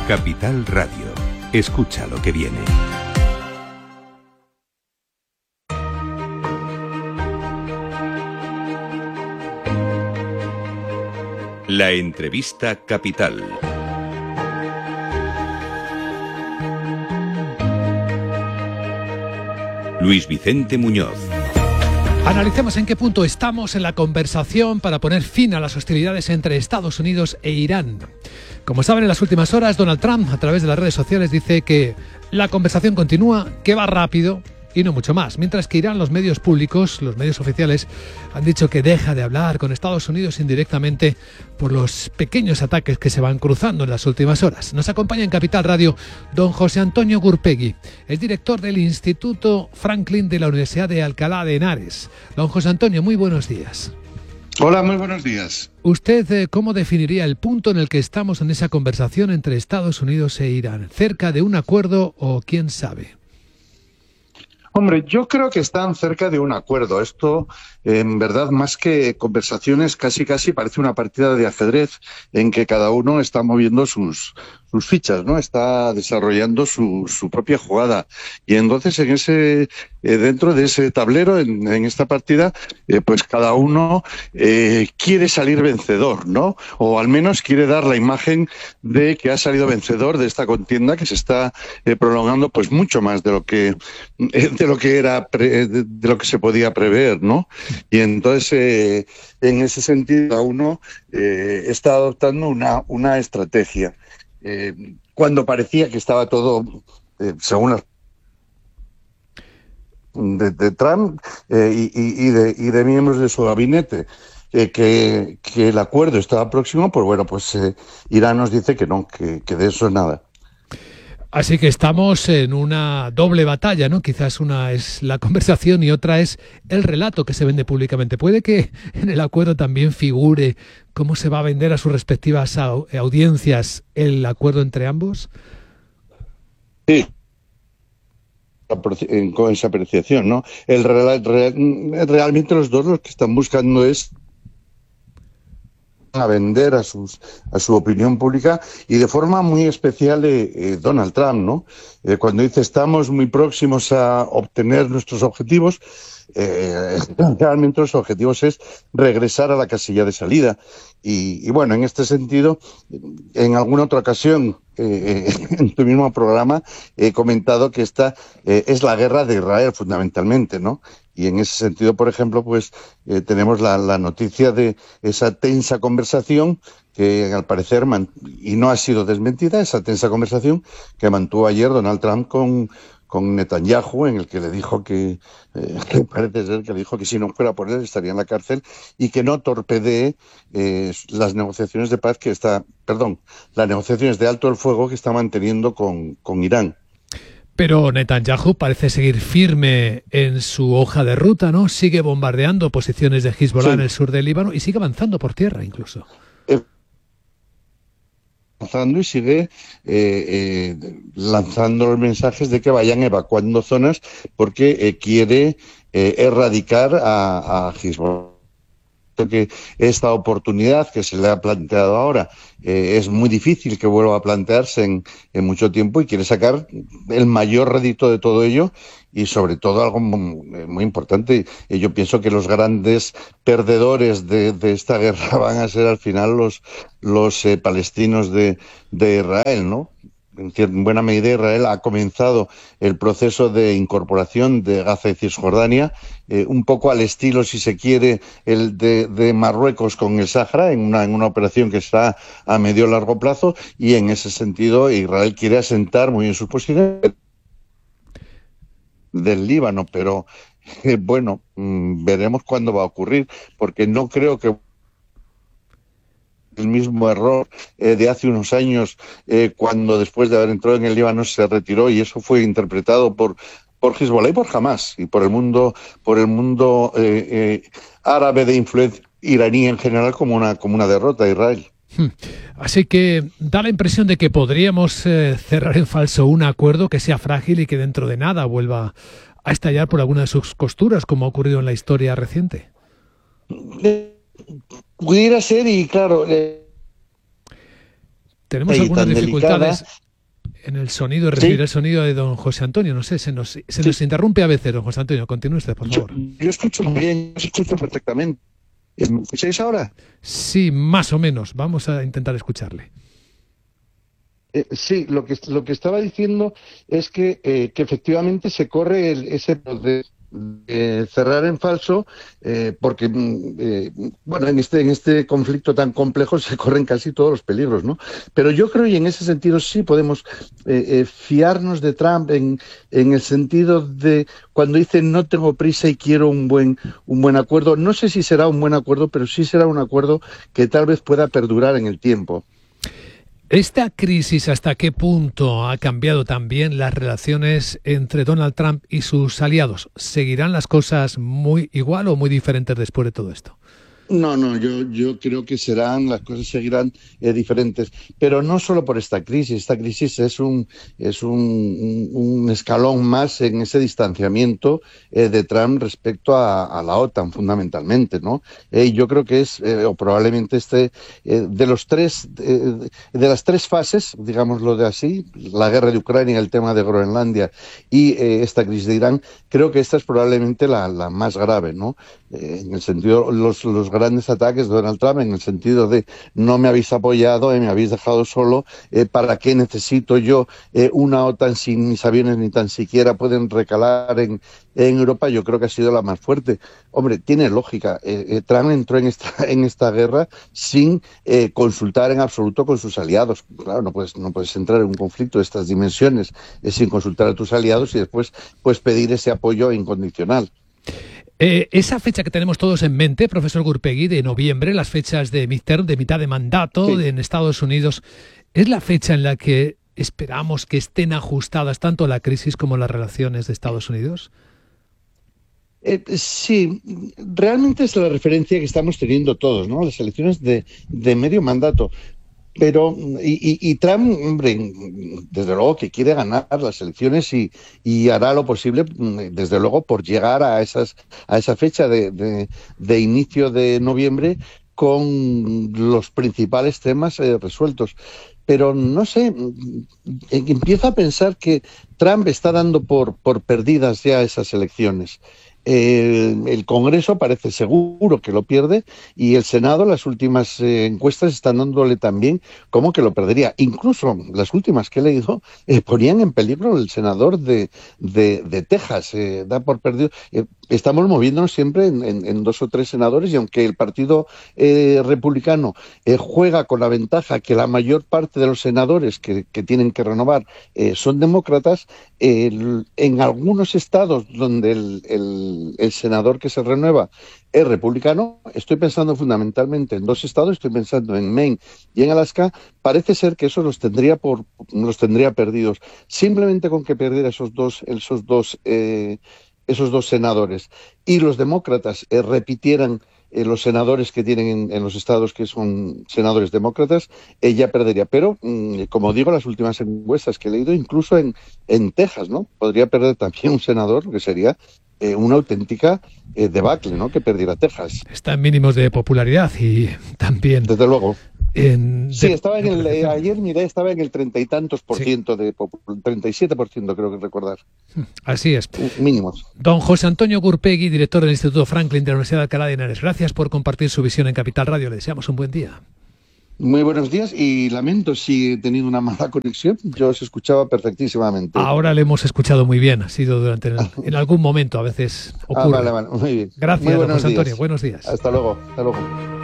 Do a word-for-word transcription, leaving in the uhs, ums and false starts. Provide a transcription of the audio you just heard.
Capital Radio. Escucha lo que viene. La entrevista capital. Luis Vicente Muñoz. Analicemos en qué punto estamos en la conversación para poner fin a las hostilidades entre Estados Unidos e Irán. Como saben, en las últimas horas, Donald Trump, a través de las redes sociales, dice que la conversación continúa, que va rápido y no mucho más. Mientras que Irán, los medios públicos, los medios oficiales, han dicho que deja de hablar con Estados Unidos indirectamente por los pequeños ataques que se van cruzando en las últimas horas. Nos acompaña en Capital Radio don José Antonio Gurpegui, es director del Instituto Franklin de la Universidad de Alcalá de Henares. Don José Antonio, muy buenos días. Hola, muy buenos días. ¿Usted eh, cómo definiría el punto en el que estamos en esa conversación entre Estados Unidos e Irán? ¿Cerca de un acuerdo o quién sabe? Hombre, yo creo que están cerca de un acuerdo. Esto, en verdad, más que conversaciones, casi casi parece una partida de ajedrez en que cada uno está moviendo sus, sus fichas, ¿no? Está desarrollando su, su propia jugada. Y entonces, en ese, eh, dentro de ese tablero, en, en esta partida, eh, pues cada uno eh, quiere salir vencedor, ¿no? O al menos quiere dar la imagen de que ha salido vencedor de esta contienda que se está eh, prolongando, pues mucho más de lo que eh, de lo que era pre, de, de lo que se podía prever, ¿no? Y entonces eh, en ese sentido cada uno eh, está adoptando una una estrategia. Eh, cuando parecía que estaba todo eh, según las de, de Trump eh, y, y, y, de, y de miembros de su gabinete eh, que, que el acuerdo estaba próximo, pues bueno, pues eh, Irán nos dice que no, que, que de eso nada. Así que estamos en una doble batalla, ¿no? Quizás una es la conversación y otra es el relato que se vende públicamente. ¿Puede que en el acuerdo también figure cómo se va a vender a sus respectivas audiencias el acuerdo entre ambos? Sí, con esa apreciación, ¿no? El real, real, realmente los dos lo que están buscando es a vender a sus a su opinión pública y de forma muy especial eh, eh, Donald Trump, ¿no? Eh, cuando dice estamos muy próximos a obtener nuestros objetivos, eh, realmente los objetivos es regresar a la casilla de salida y, y bueno, en este sentido, en alguna otra ocasión eh, en tu mismo programa he comentado que esta eh, es la guerra de Israel fundamentalmente, ¿no? Y en ese sentido, por ejemplo, pues eh, tenemos la, la noticia de esa tensa conversación que al parecer, man, y no ha sido desmentida, esa tensa conversación que mantuvo ayer Donald Trump con, con Netanyahu, en el que le dijo que, eh, que parece ser que le dijo que si no fuera por él estaría en la cárcel y que no torpedee eh, las negociaciones de paz que está, perdón, las negociaciones de alto el fuego que está manteniendo con, con Irán. Pero Netanyahu parece seguir firme en su hoja de ruta, ¿no? Sigue bombardeando posiciones de Hezbollah sí. en el sur del Líbano y sigue avanzando por tierra incluso. Eh, avanzando y sigue eh, eh, lanzando los mensajes de que vayan evacuando zonas porque eh, quiere eh, erradicar a, a Hezbollah. Que esta oportunidad que se le ha planteado ahora eh, es muy difícil que vuelva a plantearse en, en mucho tiempo y quiere sacar el mayor rédito de todo ello y sobre todo algo muy, muy importante. Eh, yo pienso que los grandes perdedores de, de esta guerra van a ser al final los, los eh, palestinos de, de Israel, ¿no? En buena medida Israel ha comenzado el proceso de incorporación de Gaza y Cisjordania, eh, un poco al estilo, si se quiere, el de, de Marruecos con el Sáhara, en una, en una operación que está a medio largo plazo, y en ese sentido Israel quiere asentar muy bien sus posiciones del Líbano, pero eh, bueno, mmm, veremos cuándo va a ocurrir, porque no creo que el mismo error eh, de hace unos años eh, cuando después de haber entrado en el Líbano se retiró y eso fue interpretado por por Hezbollah y por Hamas y por el mundo por el mundo eh, eh, árabe de influencia iraní en general como una como una derrota de Israel. Así que da la impresión de que podríamos eh, cerrar en falso un acuerdo que sea frágil y que dentro de nada vuelva a estallar por alguna de sus costuras, como ha ocurrido en la historia reciente. Eh, pudiera ser y claro... Eh... Tenemos y algunas tan dificultades delicada. en el sonido, recibir ¿Sí? el sonido de don José Antonio. No sé, se nos, se Sí. nos interrumpe a veces, don José Antonio. Continúe usted, por Yo, favor. yo escucho muy bien, yo escucho perfectamente. ¿Me escucháis ahora? Sí, más o menos. Vamos a intentar escucharle. Eh, sí, lo que lo que estaba diciendo es que, eh, que efectivamente se corre el, ese de, de cerrar en falso, eh, porque eh, bueno, en este en este conflicto tan complejo se corren casi todos los peligros, ¿no? Pero yo creo, y en ese sentido sí podemos eh, eh, fiarnos de Trump en, en el sentido de cuando dice no tengo prisa y quiero un buen un buen acuerdo. No sé si será un buen acuerdo, pero sí será un acuerdo que tal vez pueda perdurar en el tiempo. ¿Esta crisis hasta qué punto ha cambiado también las relaciones entre Donald Trump y sus aliados? ¿Seguirán las cosas muy igual o muy diferentes después de todo esto? No, no, yo, yo creo que serán, las cosas seguirán eh, diferentes, pero no solo por esta crisis. Esta crisis es un es un, un, un escalón más en ese distanciamiento eh, de Trump respecto a, a la OTAN, fundamentalmente, ¿no? Eh, yo creo que es, eh, o probablemente este, eh, de los tres, eh, de las tres fases, digámoslo de así, la guerra de Ucrania, el tema de Groenlandia y eh, esta crisis de Irán, creo que esta es probablemente la, la más grave, ¿no? Eh, en el sentido, los, los grandes ataques de Donald Trump, en el sentido de no me habéis apoyado, eh, me habéis dejado solo, eh, ¿para qué necesito yo eh, una OTAN si mis aviones ni tan siquiera pueden recalar en, en Europa? Yo creo que ha sido la más fuerte. Hombre, tiene lógica. Eh, eh, Trump entró en esta, en esta guerra sin eh, consultar en absoluto con sus aliados. Claro, no puedes, no puedes entrar en un conflicto de estas dimensiones eh, sin consultar a tus aliados y después pues, pedir ese apoyo incondicional. Eh, esa fecha que tenemos todos en mente, profesor Gurpegui, de noviembre, las fechas de midterm, de mitad de mandato Sí. de, en Estados Unidos, ¿es la fecha en la que esperamos que estén ajustadas tanto la crisis como las relaciones de Estados Unidos? Eh, sí, realmente es la referencia que estamos teniendo todos, ¿no? Las elecciones de, de medio mandato. Pero, y, y, y Trump, hombre, desde luego que quiere ganar las elecciones y, y hará lo posible, desde luego, por llegar a esas a esa fecha de, de, de inicio de noviembre con los principales temas eh, resueltos. Pero no sé, empiezo a pensar que Trump está dando por, por perdidas ya esas elecciones. Eh, el Congreso parece seguro que lo pierde y el Senado, las últimas eh, encuestas están dándole también como que lo perdería. Incluso las últimas que he leído eh, ponían en peligro el senador de, de, de Texas. Eh, da por perdido. Eh, estamos moviéndonos siempre en, en, en dos o tres senadores y aunque el Partido eh, Republicano eh, juega con la ventaja que la mayor parte de los senadores que, que tienen que renovar eh, son demócratas, eh, en algunos estados donde el, el el senador que se renueva es republicano, estoy pensando fundamentalmente en dos estados, estoy pensando en Maine y en Alaska, parece ser que eso los tendría por los tendría perdidos, simplemente con que perdiera esos dos, esos dos, eh, esos dos senadores y los demócratas eh, repitieran eh, los senadores que tienen en, en los estados que son senadores demócratas, ella eh, perdería. Pero, mmm, como digo, las últimas encuestas que he leído, incluso en, en Texas, ¿no? Podría perder también un senador, que sería Eh, una auténtica eh, debacle, ¿no? Que perdiera Texas. Está en mínimos de popularidad y también... Desde luego. En, sí, de, estaba en el, eh, ayer miré, estaba en el treinta y tantos por sí. ciento, de treinta y siete por ciento creo que recordar. Así es. Mínimos. Don José Antonio Gurpegui, director del Instituto Franklin de la Universidad de Alcalá de Henares. Gracias por compartir su visión en Capital Radio. Le deseamos un buen día. Muy buenos días y lamento si he tenido una mala conexión. Yo os escuchaba perfectísimamente. Ahora le hemos escuchado muy bien. Ha sido durante el, en algún momento, a veces ocurre. Ah, vale, vale. Muy bien. Gracias, muy don José días. Antonio. Buenos días. Hasta luego. Hasta luego.